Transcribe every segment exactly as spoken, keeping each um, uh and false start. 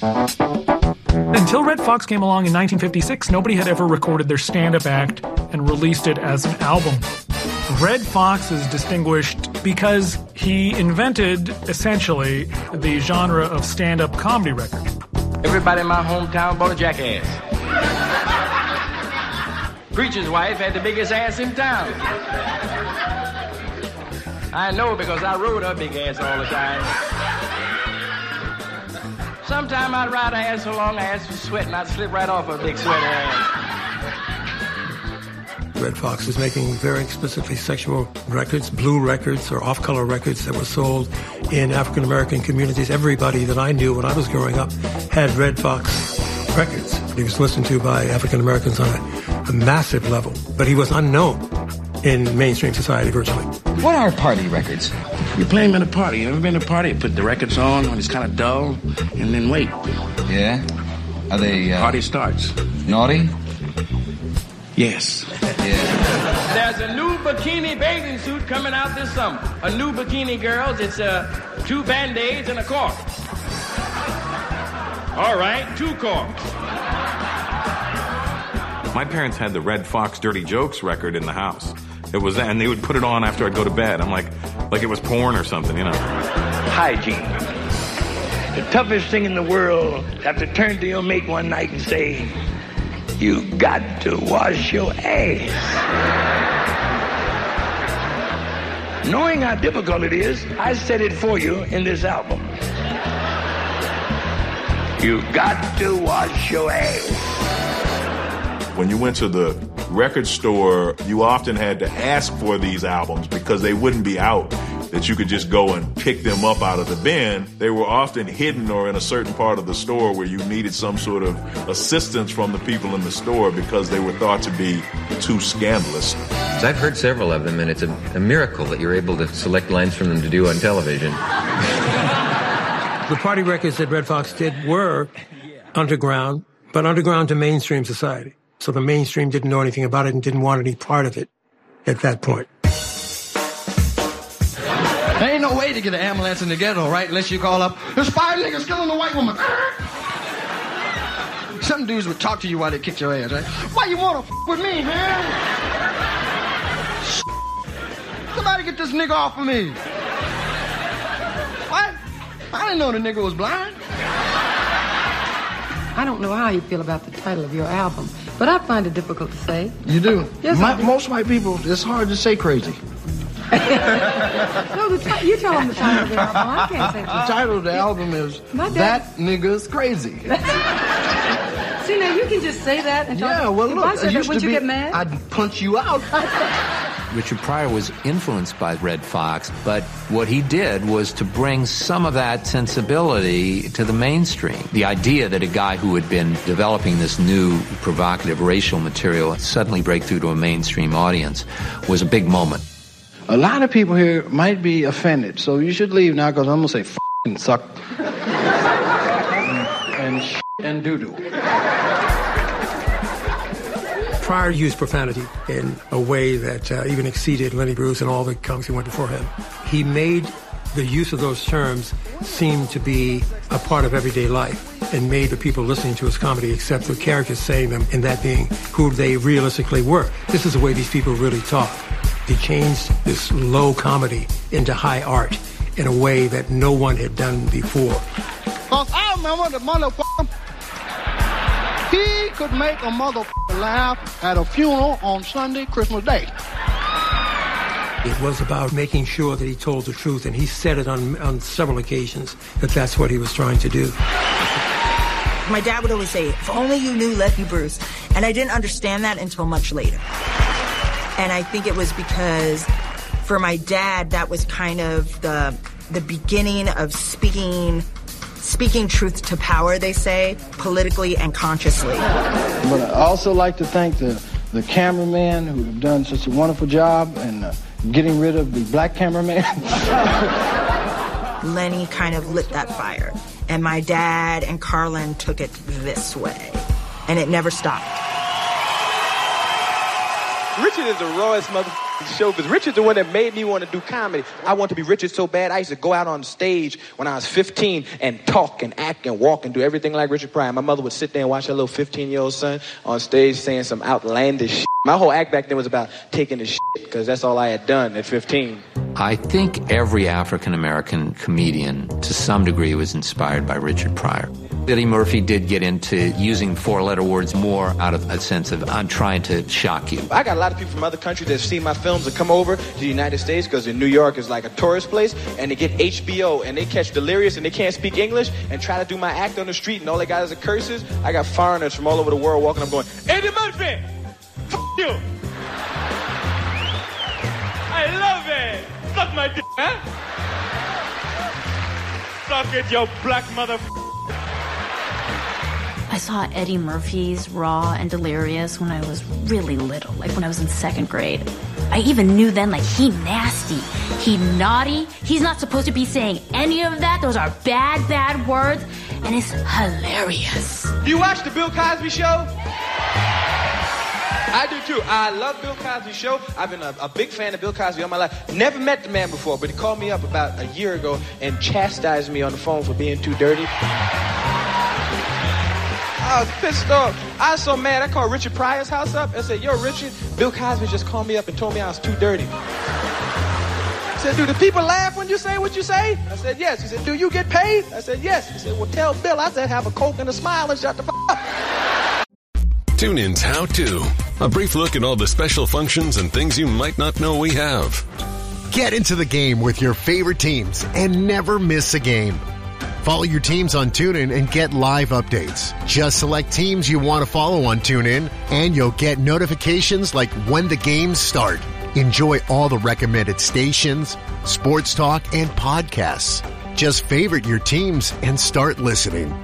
Until Red Fox came along in nineteen fifty-six, nobody had ever recorded their stand-up act and released it as an album. Red Fox is distinguished because he invented, essentially, the genre of stand-up comedy record. Everybody in my hometown bought a jackass. Preacher's wife had the biggest ass in town. I know because I rode her big ass all the time. Sometime I'd ride her ass so long, her ass was sweating, I'd slip right off her big sweaty ass. Red Fox was making very explicitly sexual records, blue records or off-color records that were sold in African-American communities. Everybody that I knew when I was growing up had Red Fox records. He was listened to by African-Americans on a, a massive level, but he was unknown in mainstream society virtually. What are party records? You play them at a party. You ever been to a party? Put the records on when it's kind of dull, and then wait. Yeah? Are they... Uh, party starts. Naughty? Yes. Yeah. There's a new bikini bathing suit coming out this summer. A new bikini, girls. It's uh, two Band-Aids and a cork. All right, two corks. My parents had the Red Fox Dirty Jokes record in the house. It was, and they would put it on after I'd go to bed. I'm like, like it was porn or something, you know. Hygiene. The toughest thing in the world, have to turn to your mate one night and say, you got to wash your ass. Knowing how difficult it is, I said it for you in this album. You got to wash your ass. When you went to the record store, you often had to ask for these albums because they wouldn't be out, that you could just go and pick them up out of the bin. They were often hidden or in a certain part of the store where you needed some sort of assistance from the people in the store because they were thought to be too scandalous. I've heard several of them, and it's a, a miracle that you're able to select lines from them to do on television. The party records that Red Fox did were underground, but underground to mainstream society. So the mainstream didn't know anything about it and didn't want any part of it at that point. There ain't no way to get an ambulance in the ghetto, right? Unless you call up, there's five niggas killing a white woman. Some dudes would talk to you while they kick your ass, right? Why you wanna f*** with me, man? Somebody get this nigga off of me. What? I didn't know the nigga was blind. I don't know how you feel about the title of your album, but I find it difficult to say. You do? Yes, My, I do. Most white people, it's hard to say crazy. No, the t- you tell them the title of the album. I can't say that. The title of the album is My That dad- Nigga's Crazy. See, now you can just say that and talk. Yeah, well, if look, I said I that, used would to you be, get mad? I'd punch you out. Richard Pryor was influenced by Red Fox, but what he did was to bring some of that sensibility to the mainstream. The idea that a guy who had been developing this new provocative racial material suddenly break through to a mainstream audience was a big moment. A lot of people here might be offended, so you should leave now because I'm going to say f***ing suck and sh** and doo-doo. Pryor used profanity in a way that uh, even exceeded Lenny Bruce and all the comics who went before him. He made the use of those terms seem to be a part of everyday life and made the people listening to his comedy accept the characters saying them and that being who they realistically were. This is the way these people really talk. He changed this low comedy into high art in a way that no one had done before. Because I remember the motherfucker, he could make a motherfucker laugh at a funeral on Sunday, Christmas Day. It was about making sure that he told the truth, and he said it on, on several occasions that that's what he was trying to do. My dad would always say, if only you knew Lenny Bruce. And I didn't understand that until much later. And I think it was because for my dad, that was kind of the the beginning of speaking speaking truth to power, they say, politically and consciously. But I also like to thank the, the cameraman who have done such a wonderful job and uh, getting rid of the black cameraman. Lenny kind of lit that fire. And my dad and Carlin took it this way. And it never stopped. Richard is the rawest mother... show, because Richard's the one that made me want to do comedy. I want to be Richard so bad, I used to go out on stage when I was fifteen and talk and act and walk and do everything like Richard Pryor. My mother would sit there and watch her little fifteen-year-old son on stage saying some outlandish shit. My whole act back then was about taking the shit, because that's all I had done at fifteen. I think every African-American comedian, to some degree, was inspired by Richard Pryor. Eddie Murphy did get into using four-letter words more out of a sense of, I'm trying to shock you. I got a lot of people from other countries that see my films and come over to the United States, because in New York is like a tourist place, and they get H B O, and they catch Delirious, and they can't speak English, and try to do my act on the street, and all they got is the curses. I got foreigners from all over the world walking up going, Eddie Murphy! F*** you! I love it! Suck my dick, huh? Suck it, you black motherfucker! I saw Eddie Murphy's Raw and Delirious when I was really little, like when I was in second grade. I even knew then, like, he nasty, he naughty, he's not supposed to be saying any of that, those are bad, bad words, and it's hilarious. Do you watch the Bill Cosby Show? I do too. I love Bill Cosby Show. I've been a, a big fan of Bill Cosby all my life. Never met the man before, but he called me up about a year ago and chastised me on the phone for being too dirty. I was pissed off. I was so mad, I called Richard Pryor's house up and said, yo, Richard, Bill Cosby just called me up and told me I was too dirty. He said, do the people laugh when you say what you say? I said, yes. He said, do you get paid? I said, yes. He said, well, tell Bill I said have a Coke and a smile and shut the f*** up. TuneIn's How To. A brief look at all the special functions and things you might not know we have. Get into the game with your favorite teams and never miss a game. Follow your teams on TuneIn and get live updates. Just select teams you want to follow on TuneIn, and you'll get notifications like when the games start. Enjoy all the recommended stations, sports talk, and podcasts. Just favorite your teams and start listening.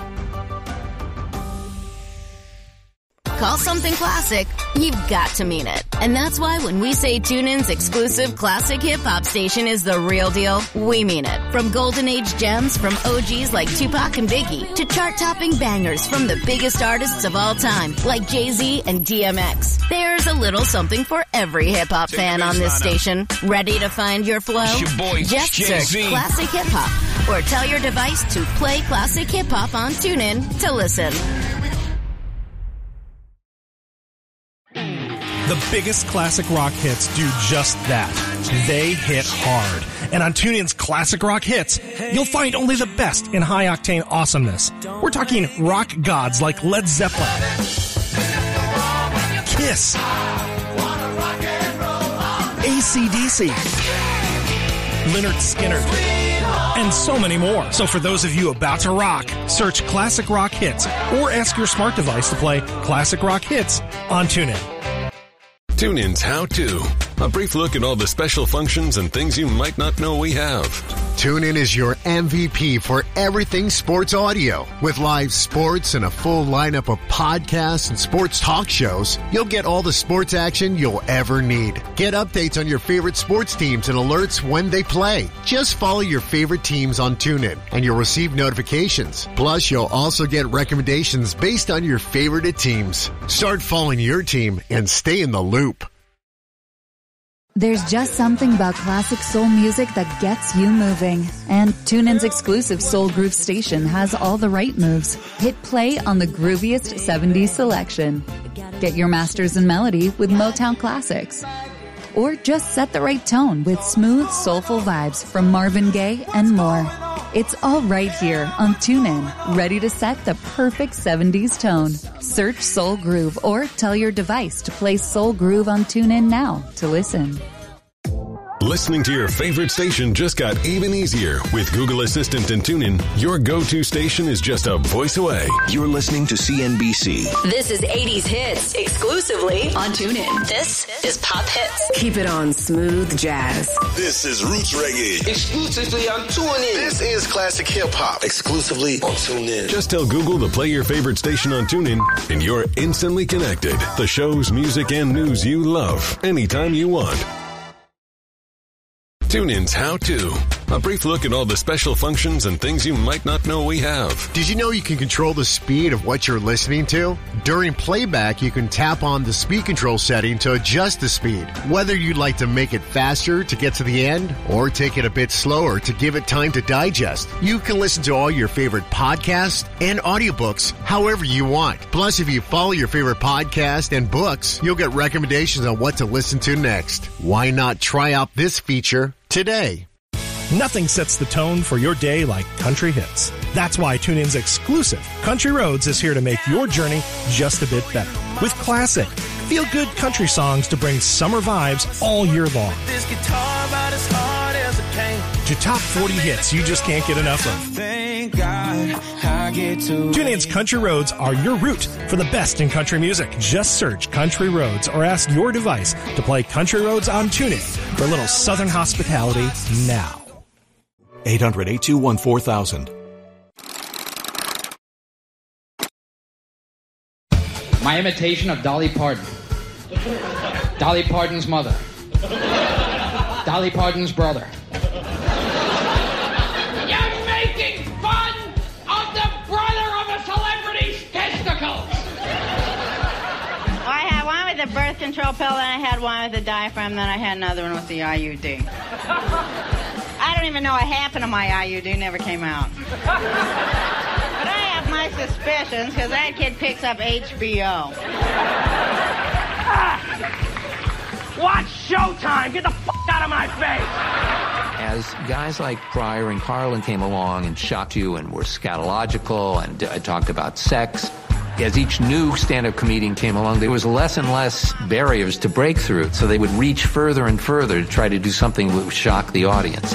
Call something classic, you've got to mean it. And that's why when we say TuneIn's exclusive classic hip-hop station is the real deal, we mean it. From golden age gems from O Gs like Tupac and Biggie to chart-topping bangers from the biggest artists of all time like Jay-Z and D M X. There's a little something for every hip-hop fan on this station. Ready to find your flow? Your boy, Just Jay-Z. search Classic Hip-Hop or tell your device to play Classic Hip-Hop on TuneIn to listen. The biggest classic rock hits do just that. They hit hard. And on TuneIn's Classic Rock Hits, you'll find only the best in high-octane awesomeness. We're talking rock gods like Led Zeppelin, Kiss, A C D C, Lynyrd Skynyrd, and so many more. So for those of you about to rock, search Classic Rock Hits or ask your smart device to play Classic Rock Hits on TuneIn. TuneIn's How To. A brief look at all the special functions and things you might not know we have. TuneIn is your M V P for everything sports audio. With live sports and a full lineup of podcasts and sports talk shows, you'll get all the sports action you'll ever need. Get updates on your favorite sports teams and alerts when they play. Just follow your favorite teams on TuneIn and you'll receive notifications. Plus, you'll also get recommendations based on your favorite teams. Start following your team and stay in the loop. There's just something about classic soul music that gets you moving. And TuneIn's exclusive Soul Groove station has all the right moves. Hit play on the grooviest seventies selection. Get your masters in melody with Motown classics. Or just set the right tone with smooth, soulful vibes from Marvin Gaye and more. It's all right here on TuneIn, ready to set the perfect seventies tone. Search Soul Groove or tell your device to play Soul Groove on TuneIn now to listen. Listening to your favorite station just got even easier. With Google Assistant and TuneIn, your go-to station is just a voice away. You're listening to C N B C. This is eighties hits exclusively on TuneIn. This is Pop Hits. Keep it on Smooth Jazz. This is Roots Reggae. Exclusively on TuneIn. This is Classic Hip Hop. Exclusively on TuneIn. Just tell Google to play your favorite station on TuneIn, and you're instantly connected. The shows, music, and news you love anytime you want. TuneIn's How To. A brief look at all the special functions and things you might not know we have. Did you know you can control the speed of what you're listening to? During playback, you can tap on the speed control setting to adjust the speed. Whether you'd like to make it faster to get to the end or take it a bit slower to give it time to digest, you can listen to all your favorite podcasts and audiobooks however you want. Plus, if you follow your favorite podcast and books, you'll get recommendations on what to listen to next. Why not try out this feature today? Nothing sets the tone for your day like country hits. That's why TuneIn's exclusive Country Roads is here to make your journey just a bit better. With classic, feel-good country songs to bring summer vibes all year long. This guitar about as hard as a cane. To top forty hits you just can't get enough of. Thank God I get to TuneIn's Country Roads are your route for the best in country music. Just search Country Roads or ask your device to play Country Roads on TuneIn for a little southern hospitality now. eight hundred, eight two one, four thousand. My imitation of Dolly Parton. Dolly Parton's mother. Dolly Parton's brother. You're making fun of the brother of a celebrity's testicles. I had one with the birth control pill, then I had one with the diaphragm, then I had another one with the I U D. I don't even know what happened to my I U D, never came out. But I have my suspicions, because that kid picks up H B O. Ah, watch Showtime! Get the f*** out of my face! As guys like Pryor and Carlin came along and shocked you and were scatological and uh, talked about sex, as each new stand-up comedian came along, there was less and less barriers to break through. So they would reach further and further to try to do something that would shock the audience.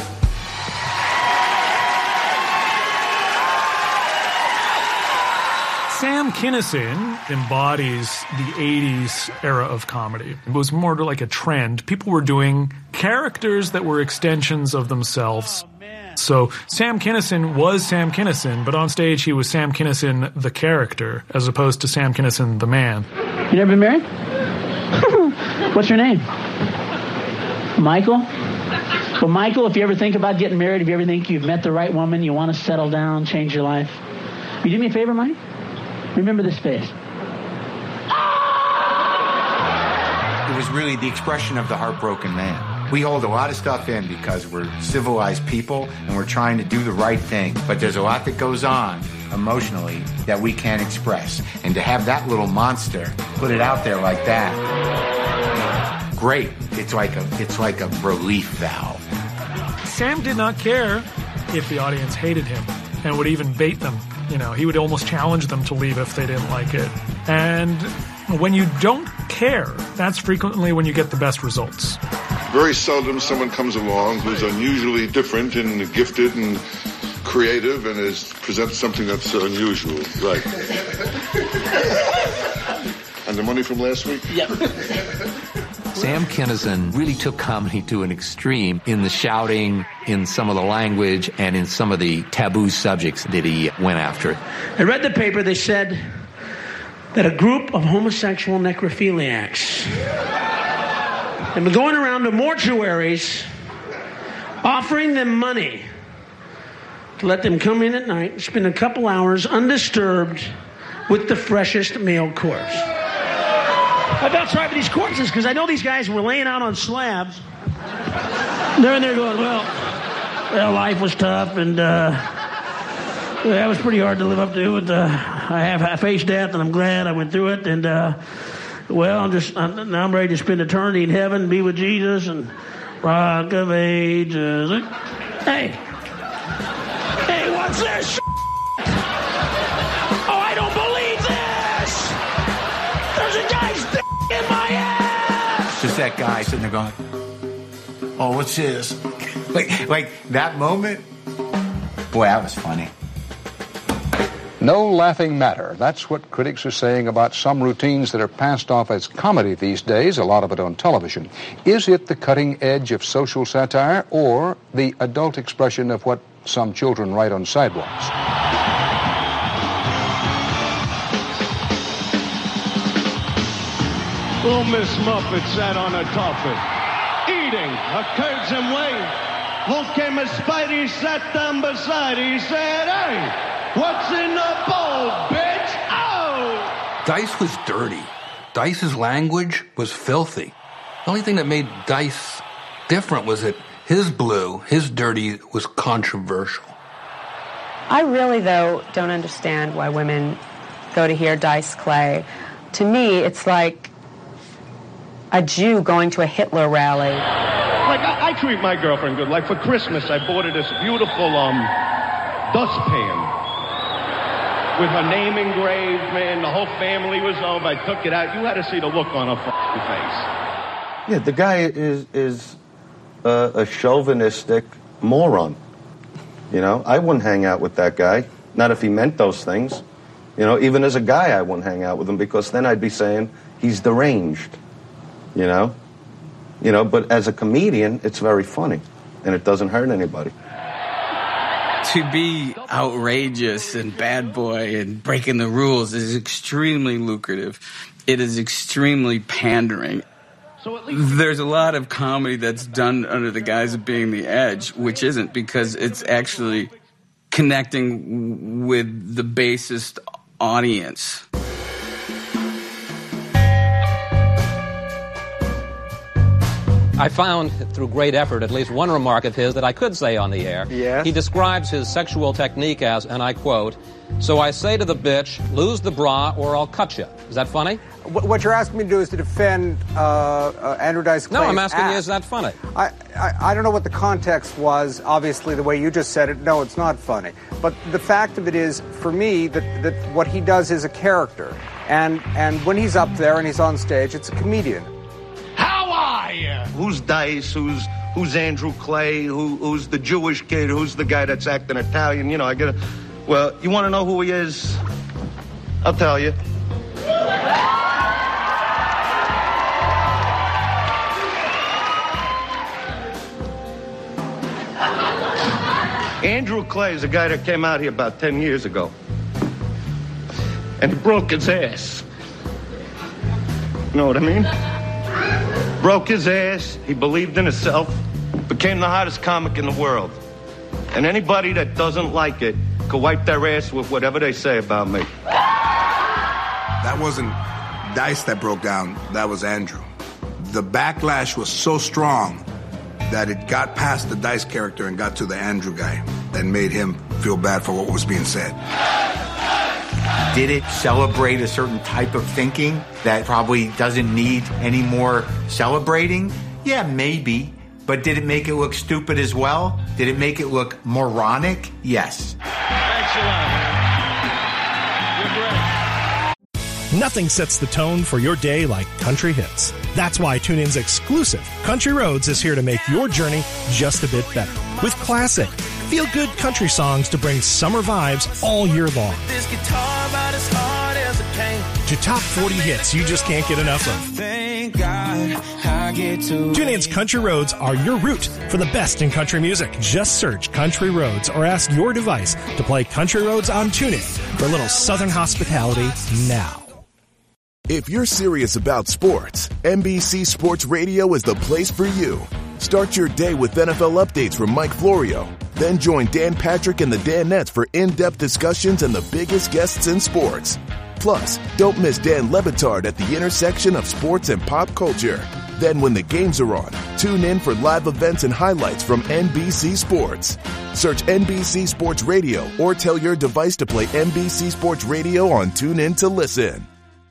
Sam Kinison embodies the eighties era of comedy. It was more like a trend. People were doing characters that were extensions of themselves. So Sam Kinison was Sam Kinison, but on stage he was Sam Kinison the character, as opposed to Sam Kinison the man. You never been married? What's your name? Michael? Well, Michael, if you ever think about getting married, if you ever think you've met the right woman, you want to settle down, change your life, you do me a favor, Mike? Remember this face. It was really the expression of the heartbroken man. We hold a lot of stuff in because we're civilized people and we're trying to do the right thing. But there's a lot that goes on emotionally that we can't express. And to have that little monster put it out there like that, great. It's like a, it's like a relief valve. Sam did not care if the audience hated him and would even bait them. You know, he would almost challenge them to leave if they didn't like it. And when you don't care, that's frequently when you get the best results. Very seldom someone comes along who's unusually different and gifted and creative and is presents something that's unusual. Right. And the money from last week? Yep. Sam Kinison really took comedy to an extreme in the shouting, in some of the language, and in some of the taboo subjects that he went after. I read the paper. They said that a group of homosexual necrophiliacs have been going around to mortuaries offering them money to let them come in at night and spend a couple hours undisturbed with the freshest male corpse. I felt sorry for these corpses because I know these guys were laying out on slabs. They're in there going, well, well, life was tough and uh, that was pretty hard to live up to. And, uh, I have I faced death and I'm glad I went through it. And uh, well, I'm just I'm, now I'm ready to spend eternity in heaven and be with Jesus and Rock of Ages. Hey, hey, what's this? Oh, I don't believe this! There's a guy's dick in my ass! Just that guy sitting there going, oh, what's this? like, like that moment? Boy, that was funny. No laughing matter. That's what critics are saying about some routines that are passed off as comedy these days, a lot of it on television. Is it the cutting edge of social satire or the adult expression of what some children write on sidewalks? Little Miss Muffet sat on a tuffet, eating a curds and whey. Okay, my Spidey sat down beside. He said, hey, what's in the bowl, bitch? Oh! Dice was dirty. Dice's language was filthy. The only thing that made Dice different was that his blue, his dirty, was controversial. I really, though, don't understand why women go to hear Dice Clay. To me, it's like a Jew going to a Hitler rally. Like, I, I treat my girlfriend good. Like, for Christmas, I bought her this beautiful, um, dustpan with her name engraved, man. The whole family was over. I took it out. You had to see the look on her f***ing face. Yeah, the guy is is uh, a chauvinistic moron. You know, I wouldn't hang out with that guy. Not if he meant those things. You know, even as a guy, I wouldn't hang out with him because then I'd be saying he's deranged. You know? You know, but as a comedian, it's very funny. And it doesn't hurt anybody. To be outrageous and bad boy and breaking the rules is extremely lucrative. It is extremely pandering. There's a lot of comedy that's done under the guise of being the edge, which isn't, because it's actually connecting with the basest audience. I found, through great effort, at least one remark of his that I could say on the air. Yes? He describes his sexual technique as, and I quote, "So I say to the bitch, lose the bra or I'll cut you." Is that funny? What you're asking me to do is to defend uh, uh, Andrew Dice Clay's No, I'm asking act. you, is that funny? I, I, I don't know what the context was. Obviously, the way you just said it, no, it's not funny. But the fact of it is, for me, that, that what he does is a character. And, and when he's up there and he's on stage, it's a comedian. How are you? Who's Dice? Who's who's Andrew Clay? Who, who's the Jewish kid? Who's the guy that's acting Italian? You know, I get it. Well, you want to know who he is? I'll tell you. Andrew Clay is a guy that came out here about ten years ago. And he broke his ass. You know what I mean? Broke his ass, he believed in himself, became the hottest comic in the world. And anybody that doesn't like it could wipe their ass with whatever they say about me. That wasn't Dice that broke down, that was Andrew. The backlash was so strong that it got past the Dice character and got to the Andrew guy and made him feel bad for what was being said. Did it celebrate a certain type of thinking that probably doesn't need any more celebrating? Yeah, maybe. But did it make it look stupid as well? Did it make it look moronic? Yes. Thanks a lot. You're great. Nothing sets the tone for your day like country hits. That's why TuneIn's exclusive Country Roads is here to make your journey just a bit better. With classic, feel-good country songs to bring summer vibes all year long. This guitar about as hard as it can. To top forty hits you just can't get enough of. Thank God I get to. TuneIn's Country Roads are your route for the best in country music. Just search Country Roads or ask your device to play Country Roads on TuneIn for a little southern hospitality now. If you're serious about sports, N B C Sports Radio is the place for you. Start your day with N F L updates from Mike Florio. Then join Dan Patrick and the Danettes for in-depth discussions and the biggest guests in sports. Plus, don't miss Dan Le Batard at the intersection of sports and pop culture. Then when the games are on, tune in for live events and highlights from N B C Sports. Search N B C Sports Radio or tell your device to play N B C Sports Radio on TuneIn to listen.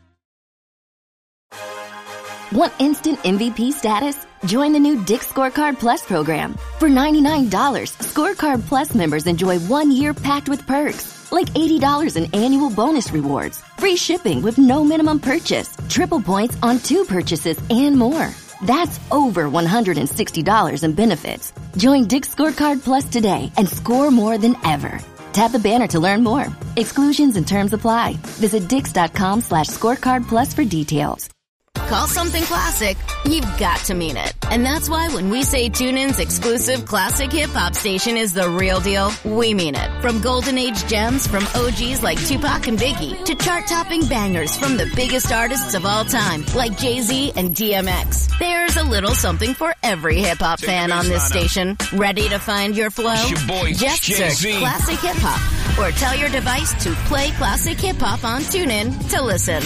Want instant M V P status? Join the new Dick's Scorecard Plus program. For ninety-nine dollars, Scorecard Plus members enjoy one year packed with perks, like eighty dollars in annual bonus rewards, free shipping with no minimum purchase, triple points on two purchases, and more. That's over one hundred sixty dollars in benefits. Join Dick's Scorecard Plus today and score more than ever. Tap the banner to learn more. Exclusions and terms apply. Visit dix.com slash scorecard plus for details. call something classic, you've got to mean it. And that's why when we say TuneIn's exclusive classic hip-hop station is the real deal, we mean it. From golden age gems from O Gs like Tupac and Biggie to chart-topping bangers from the biggest artists of all time like Jay-Z and D M X. There's a little something for every hip-hop fan on this station. Ready to find your flow? It's your boy, Just Jay-Z. search Classic Hip Hop or tell your device to play Classic Hip Hop on TuneIn to listen.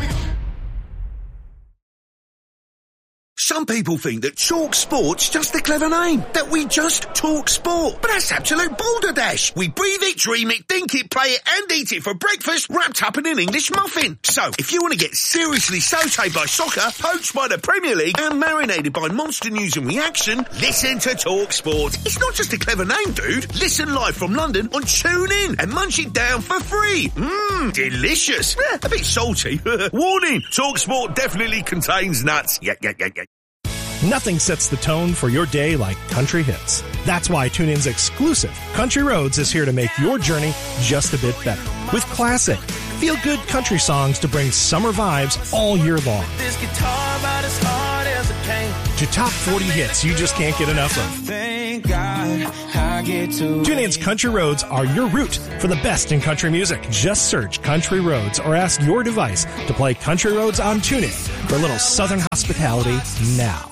Some people think that Talk Sport's just a clever name, that we just talk sport. But that's absolute balderdash. We breathe it, dream it, think it, play it, and eat it for breakfast, wrapped up in an English muffin. So, if you want to get seriously sautéed by soccer, poached by the Premier League, and marinated by monster news and reaction, listen to Talk Sport. It's not just a clever name, dude. Listen live from London on TuneIn and munch it down for free. Mmm, delicious. Eh, a bit salty. Warning, Talk Sport definitely contains nuts. Yeah, yeah, yeah, yeah. Nothing sets the tone for your day like country hits. That's why TuneIn's exclusive Country Roads is here to make your journey just a bit better. With classic, feel-good country songs to bring summer vibes all year long. This guitar about as hard as it can. To top forty hits you just can't get enough of. Thank God I get to. TuneIn's Country Roads are your route for the best in country music. Just search Country Roads or ask your device to play Country Roads on TuneIn for a little southern hospitality now.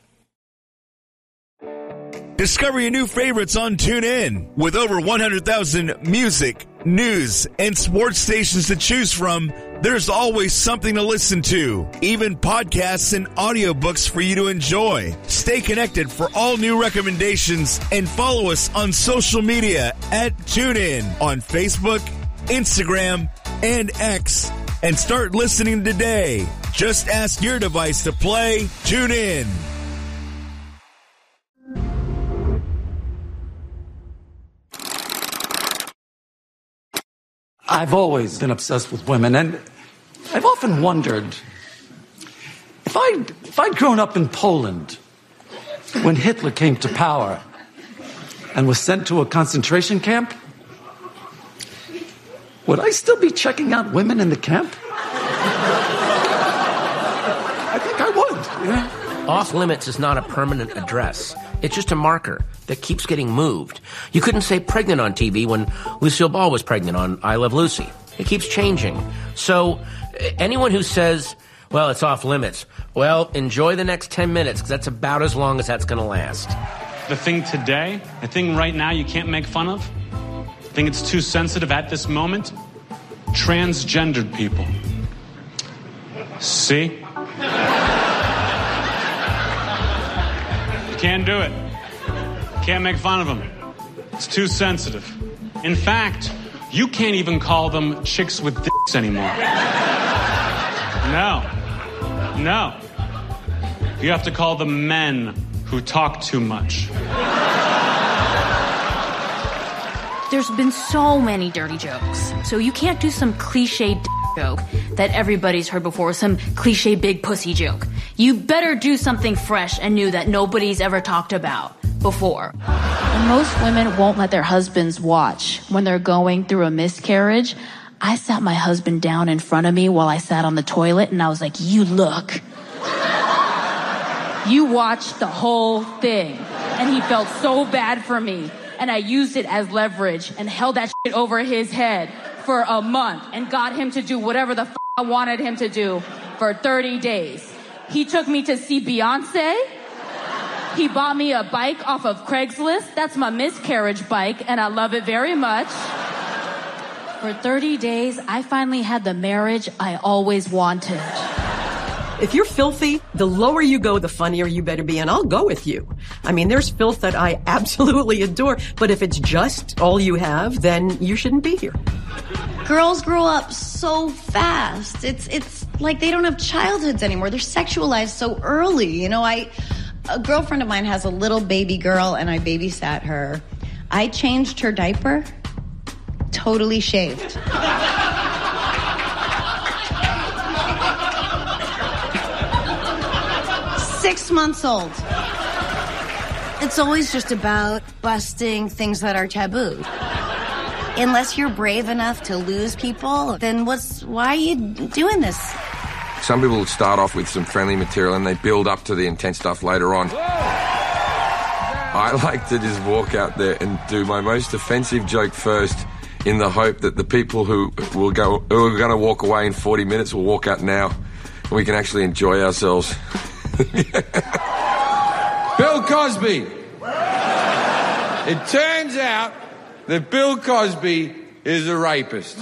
Discover your new favorites on TuneIn. With over one hundred thousand music, news, and sports stations to choose from, there's always something to listen to. Even podcasts and audiobooks for you to enjoy. Stay connected for all new recommendations and follow us on social media at TuneIn on Facebook, Instagram, and X. And start listening today. Just ask your device to play TuneIn. I've always been obsessed with women, and I've often wondered if I'd, if I'd grown up in Poland when Hitler came to power and was sent to a concentration camp, would I still be checking out women in the camp? I think I would. Yeah. Off limits is not a permanent address. It's just a marker that keeps getting moved. You couldn't say pregnant on T V when Lucille Ball was pregnant on I Love Lucy. It keeps changing. So anyone who says, well, it's off limits, well, enjoy the next ten minutes, because that's about as long as that's going to last. The thing today, the thing right now you can't make fun of, the thing it's too sensitive at this moment, transgendered people. See? Can't do it. Can't make fun of them. It's too sensitive. In fact, you can't even call them chicks with dicks anymore. No. No. You have to call them men who talk too much. There's been so many dirty jokes, so you can't do some cliche d- joke that everybody's heard before, some cliche big pussy joke. You better do something fresh and new that nobody's ever talked about before. And most women won't let their husbands watch when they're going through a miscarriage. I sat my husband down in front of me while I sat on the toilet, and I was like, you look. You watched the whole thing. And he felt so bad for me. And I used it as leverage and held that shit over his head for a month and got him to do whatever the f- I wanted him to do for thirty days. He took me to see Beyonce. He bought me a bike off of Craigslist. That's my miscarriage bike, and I love it very much. For thirty days, I finally had the marriage I always wanted. If you're filthy, the lower you go, the funnier you better be, and I'll go with you. I mean, there's filth that I absolutely adore, but if it's just all you have, then you shouldn't be here. Girls grow up so fast. It's it's like they don't have childhoods anymore. They're sexualized so early. You know, I a girlfriend of mine has a little baby girl, and I babysat her. I changed her diaper, totally shaved. Six months old. It's always just about busting things that are taboo. Unless you're brave enough to lose people, then what's why are you doing this? Some people start off with some friendly material and they build up to the intense stuff later on. I like to just walk out there and do my most offensive joke first, in the hope that the people who will go who are going to walk away in forty minutes will walk out now, and we can actually enjoy ourselves. Bill Cosby. It turns out that Bill Cosby is a rapist.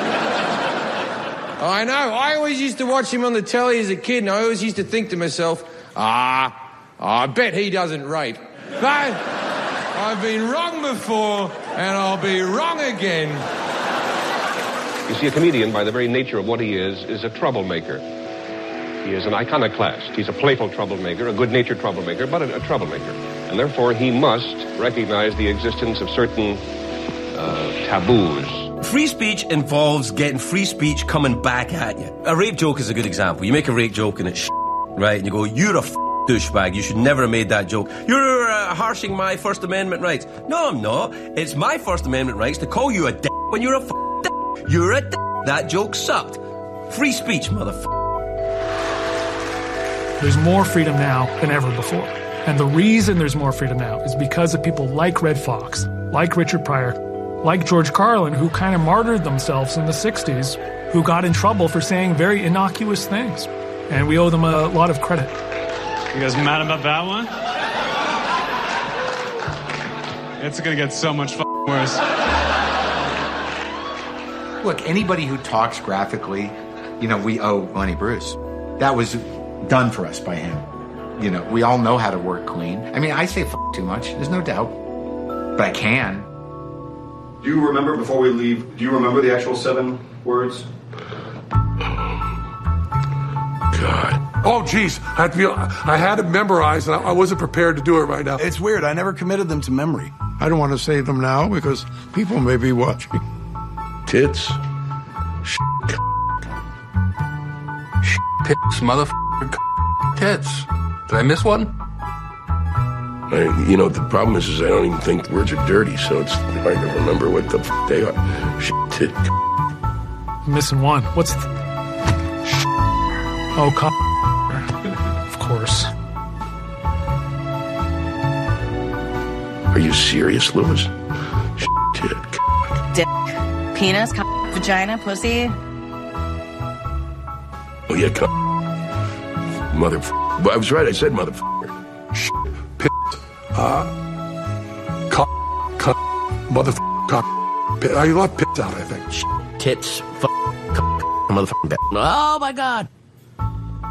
I know. I always used to watch him on the telly as a kid, and I always used to think to myself, ah, I bet he doesn't rape. But I've been wrong before, and I'll be wrong again. You see, a comedian, by the very nature of what he is, is a troublemaker. He is an iconoclast. He's a playful troublemaker, a good-natured troublemaker, but a, a troublemaker. And therefore, he must recognize the existence of certain uh, taboos. Free speech involves getting free speech coming back at you. A rape joke is a good example. You make a rape joke and it's shit, right? And you go, you're a f- douchebag. You should never have made that joke. You're uh, harshing my First Amendment rights. No, I'm not. It's my First Amendment rights to call you a d*** when you're a f*** d***. You're a d***. That joke sucked. Free speech, motherfucker. There's more freedom now than ever before. And the reason there's more freedom now is because of people like Red Fox, like Richard Pryor, like George Carlin, who kind of martyred themselves in the sixties, who got in trouble for saying very innocuous things. And we owe them a lot of credit. You guys mad about that one? It's gonna get so much f***ing worse. Look, anybody who talks graphically, you know, we owe Lenny Bruce. That was done for us by him. You know, we all know how to work clean. I mean, I say f*** too much, there's no doubt. But I can. Do you remember, before we leave, do you remember the actual seven words? God. Oh, geez. I had, to be, I had it memorized, and I wasn't prepared to do it right now. It's weird. I never committed them to memory. I don't want to say them now because people may be watching. Tits. Sh**. Sh**. Tits. Motherfucker. Tits. Did I miss one? I, you know, the problem is, is I don't even think words are dirty, so it's hard to remember what the f*** they are. Sh**. Tit. I'm missing one. What's the... Sh**. Oh, co- Of course. Are you serious, Lewis? Sh**. Tit. Dick. Penis. Co- vagina. Pussy. Oh, yeah, co- Motherfucker. Well, I was right, I said motherfucker. Sh**. Piss. Uh... Cock. Cunt. Motherfucker. Cock. Piss. I left piss out, I think. Tits. F***. Cock. Motherfucking. Oh, my God.